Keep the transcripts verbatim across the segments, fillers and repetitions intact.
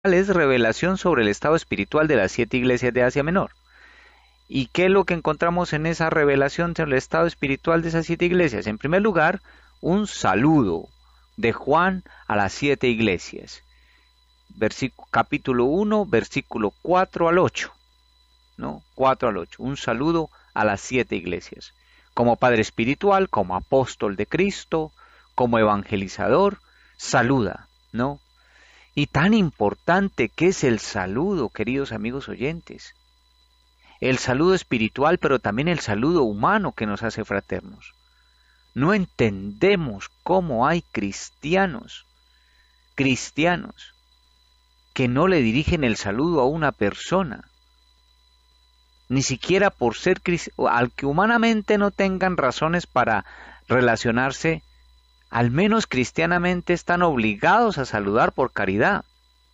es revelación sobre el estado espiritual de las siete iglesias de Asia Menor. ¿Y qué es lo que encontramos en esa revelación sobre el estado espiritual de esas siete iglesias? En primer lugar, un saludo de Juan a las siete iglesias. Versículo, capítulo uno, versículo cuatro al ocho. ¿No? cuatro al ocho. Un saludo a las siete iglesias. Como padre espiritual, como apóstol de Cristo, como evangelizador, saluda, ¿no? Y tan importante que es el saludo, queridos amigos oyentes. El saludo espiritual, pero también el saludo humano que nos hace fraternos. No entendemos cómo hay cristianos, cristianos, que no le dirigen el saludo a una persona, ni siquiera por ser cristiano, al que humanamente no tengan razones para relacionarse, al menos cristianamente están obligados a saludar por caridad.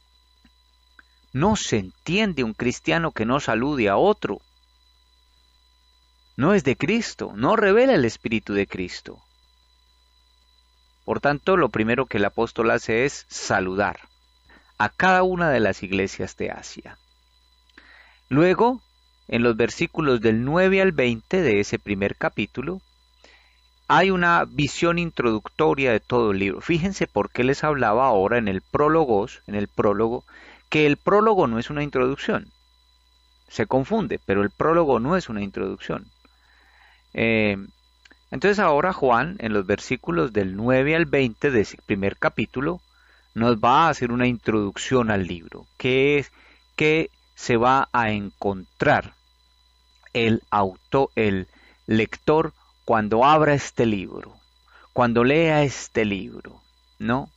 No se entiende un cristiano que no salude a otro. No es de Cristo, no revela el Espíritu de Cristo. Por tanto, lo primero que el apóstol hace es saludar a cada una de las iglesias de Asia. Luego, en los versículos del nueve al veinte de ese primer capítulo, hay una visión introductoria de todo el libro. Fíjense por qué les hablaba ahora en el prólogos, en el prólogo, que el prólogo no es una introducción. Se confunde, pero el prólogo no es una introducción. Eh, entonces ahora Juan, en los versículos del nueve al veinte de ese primer capítulo, nos va a hacer una introducción al libro. ¿Qué es? ¿Qué se va a encontrar el autor, el lector cuando abra este libro, cuando lea este libro, ¿no?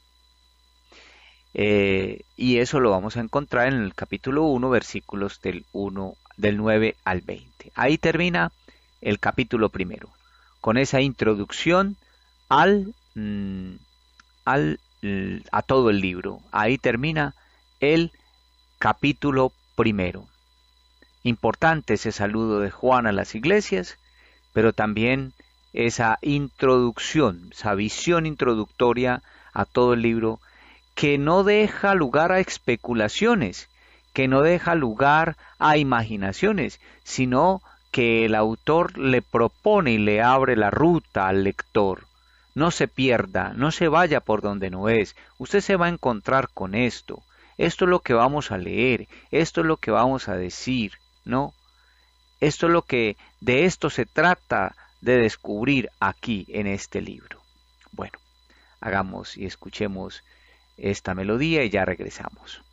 Eh, y eso lo vamos a encontrar en el capítulo uno, versículos del uno, del nueve al veinte. Ahí termina el capítulo primero, con esa introducción al, mm, al, a todo el libro. Ahí termina el capítulo primero. Importante ese saludo de Juan a las iglesias, pero también esa introducción, esa visión introductoria a todo el libro, que no deja lugar a especulaciones, que no deja lugar a imaginaciones, sino que el autor le propone y le abre la ruta al lector. No se pierda, no se vaya por donde no es. Usted se va a encontrar con esto. Esto es lo que vamos a leer, esto es lo que vamos a decir, ¿no? Esto es lo que, de esto se trata de descubrir aquí en este libro. Bueno, hagamos y escuchemos esta melodía y ya regresamos.